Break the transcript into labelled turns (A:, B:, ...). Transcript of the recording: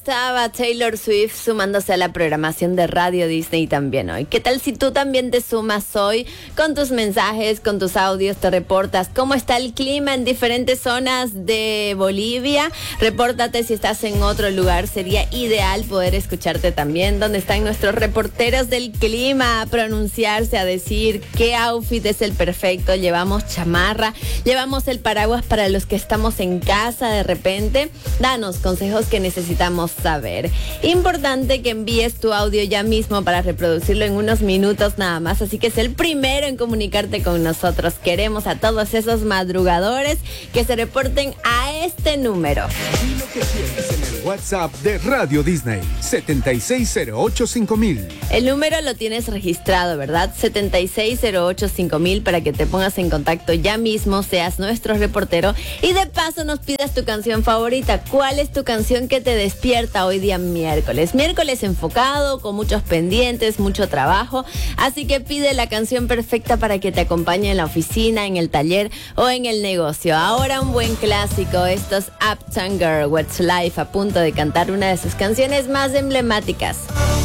A: Estaba Taylor Swift sumándose a la programación de Radio Disney también hoy. ¿Qué tal si tú también te sumas hoy con tus mensajes, con tus audios, te reportas cómo está el clima en diferentes zonas de Bolivia? Repórtate si estás en otro lugar, sería ideal poder escucharte también. ¿Dónde están nuestros reporteros del clima? A pronunciarse, a decir qué outfit es el perfecto. Llevamos chamarra, llevamos el paraguas para los que estamos en casa de repente. Danos consejos que necesitamos saber. Importante que envíes tu audio ya mismo para reproducirlo en unos minutos nada más, así que es el primero en comunicarte con nosotros. Queremos a todos esos madrugadores que se reporten a este número.
B: Y lo que tienes en el WhatsApp de Radio Disney, 76085000.
A: El número lo tienes registrado, ¿verdad? 76085000 para que te pongas en contacto ya mismo, seas nuestro reportero y de paso nos pidas tu canción favorita. ¿Cuál es tu canción que te despierta hoy día miércoles? Miércoles enfocado, con muchos pendientes, mucho trabajo, así que pide la canción perfecta para que te acompañe en la oficina, en el taller o en el negocio. Ahora un buen clásico, estos Uptown Girl, What's Life, a punto de cantar una de sus canciones más emblemáticas.